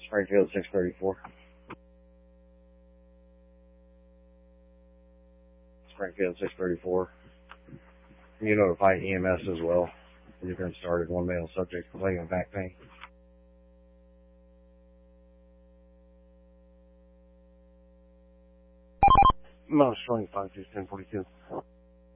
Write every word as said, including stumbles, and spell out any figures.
Springfield six thirty-four. Springfield six thirty-four. You notify E M S as well. You've been started. One male subject complaining of back pain. Mouse twenty-five, ten forty-two.